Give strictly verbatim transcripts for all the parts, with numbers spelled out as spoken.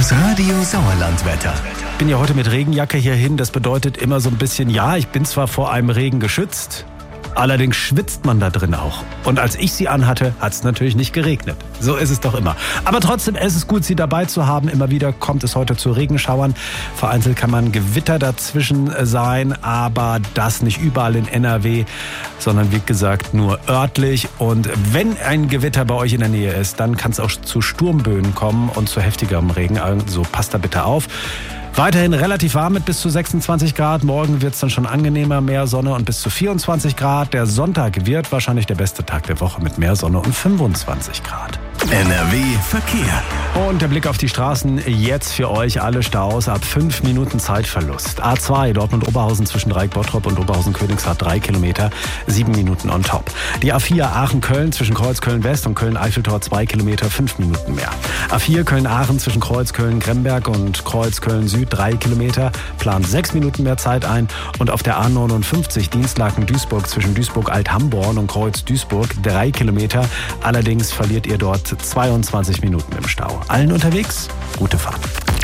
Das Radio Sauerland-Wetter. Ich bin ja heute mit Regenjacke hierhin. Das bedeutet immer so ein bisschen, ja, ich bin zwar vor einem Regen geschützt, allerdings schwitzt man da drin auch. Und als ich sie anhatte, hat es natürlich nicht geregnet. So ist es doch immer. Aber trotzdem, es ist gut, sie dabei zu haben. Immer wieder kommt es heute zu Regenschauern. Vereinzelt kann man Gewitter dazwischen sein, aber das nicht überall in N R W, sondern wie gesagt nur örtlich. Und wenn ein Gewitter bei euch in der Nähe ist, dann kann es auch zu Sturmböen kommen und zu heftigerem Regen. Also passt da bitte auf. Weiterhin relativ warm mit bis zu sechsundzwanzig Grad. Morgen wird es dann schon angenehmer, mehr Sonne und bis zu vierundzwanzig Grad. Der Sonntag wird wahrscheinlich der beste Tag der Woche mit mehr Sonne und fünfundzwanzig Grad. N R W Verkehr. Und der Blick auf die Straßen jetzt für euch alle Staus ab fünf Minuten Zeitverlust. A zwei Dortmund-Oberhausen zwischen Dreieck-Bottrop und Oberhausen-Königshardt drei Kilometer, sieben Minuten on top. Die A vier Aachen-Köln zwischen Kreuz-Köln-West und Köln-Eiffeltor zwei Kilometer, fünf Minuten mehr. A vier Köln-Aachen zwischen Kreuz-Köln-Gremberg und Kreuz-Köln-Süd drei Kilometer, plant sechs Minuten mehr Zeit ein. Und auf der A neunundfünfzig Dienstlaken-Duisburg zwischen Duisburg-Alt-Hamborn und Kreuz-Duisburg drei Kilometer. Allerdings verliert ihr dort zweiundzwanzig Minuten im Stau. Allen unterwegs, gute Fahrt.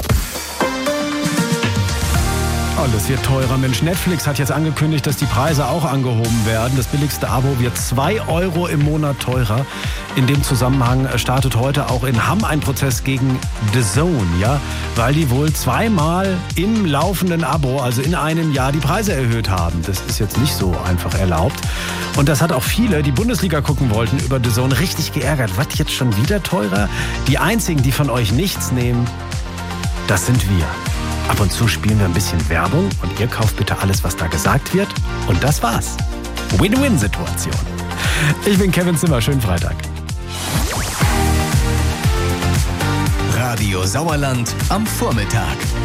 Alles wird teurer. Mensch, Netflix hat jetzt angekündigt, dass die Preise auch angehoben werden. Das billigste Abo wird zwei Euro im Monat teurer. In dem Zusammenhang startet heute auch in Hamm ein Prozess gegen The Zone, ja, weil die wohl zweimal im laufenden Abo, also in einem Jahr, die Preise erhöht haben. Das ist jetzt nicht so einfach erlaubt. Und das hat auch viele, die Bundesliga gucken wollten, über The Zone richtig geärgert. Was, jetzt schon wieder teurer? Die einzigen, die von euch nichts nehmen, das sind wir. Ab und zu spielen wir ein bisschen Werbung und ihr kauft bitte alles, was da gesagt wird. Und das war's. Win-Win-Situation. Ich bin Kevin Zimmer. Schönen Freitag. Radio Sauerland am Vormittag.